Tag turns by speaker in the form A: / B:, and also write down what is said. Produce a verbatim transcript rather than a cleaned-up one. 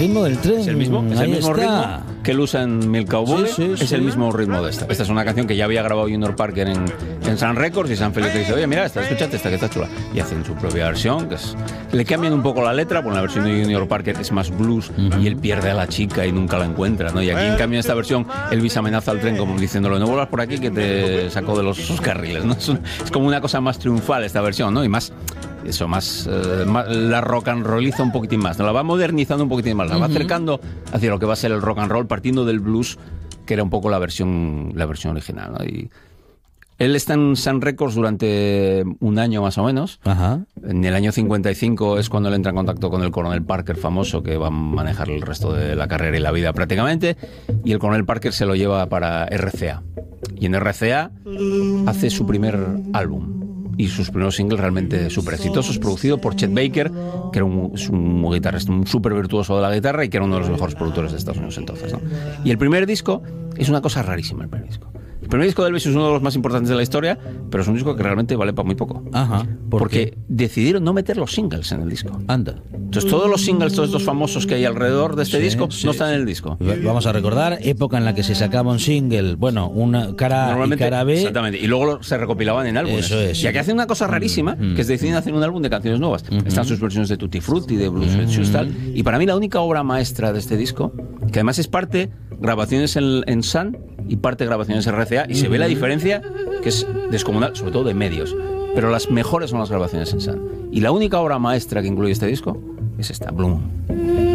A: ritmo del tren.
B: Es el mismo, es el mismo ritmo que él usa en Milk Cowboy,
A: sí, sí,
B: es
A: sí.
B: el mismo ritmo de esta. Esta es una canción que ya había grabado Junior Parker en, en Sun Records, y Sam Phillips le dice, oye, mira, esta, escúchate esta, que está chula. Y hacen su propia versión, que es... Le cambian un poco la letra, porque la versión de Junior Parker es más blues, uh-huh. y él pierde a la chica y nunca la encuentra, ¿no? Y aquí, en cambio, en esta versión, Elvis amenaza al tren como diciéndole, no vuelvas por aquí que te saco de los sus carriles, ¿no? Es, un, es como una cosa más triunfal esta versión, ¿no? Y más... Eso, más, eh, más la rock and rolliza un poquitín más, ¿no? La va modernizando un poquitín más, la va acercando hacia lo que va a ser el rock and roll, partiendo del blues, que era un poco la versión, la versión original, ¿no? Y él está en Sun Records durante un año más o menos.
A: Ajá.
B: En el año cincuenta y cinco es cuando él entra en contacto con el coronel Parker famoso, que va a manejar el resto de la carrera y la vida prácticamente, y el coronel Parker se lo lleva para R C A. Y en R C A hace su primer álbum y sus primeros singles realmente súper exitosos, producido por Chet Baker, que era un, un guitarrista un súper virtuoso de la guitarra y que era uno de los mejores productores de Estados Unidos entonces, ¿no? Y el primer disco es una cosa rarísima, el primer disco. El primer disco de Elvis es uno de los más importantes de la historia, pero es un disco que realmente vale para muy poco.
A: Ajá. ¿Por
B: porque
A: qué?
B: Decidieron no meter los singles en el disco.
A: Anda.
B: Entonces todos los singles, todos estos famosos que hay alrededor de este
A: Sí,
B: disco,
A: sí,
B: no están
A: sí.
B: en el disco.
A: Vamos a recordar, época en la que se sacaba un single, bueno, una cara A y cara B.
B: Exactamente, y luego se recopilaban en álbumes.
A: Eso es.
B: Y aquí hacen una cosa rarísima,
A: Mm.
B: que es deciden hacer un álbum de canciones nuevas.
A: Mm-hmm.
B: Están sus versiones de Tutti Frutti, de Blues and Shoes, tal. Y para mí la única obra maestra de este disco, que además es parte grabaciones en, en Sun y parte grabaciones en R C A, y se ve la diferencia, que es descomunal, sobre todo de medios. Pero las mejores son las grabaciones en Sun. Y la única obra maestra que incluye este disco es esta, Bloom.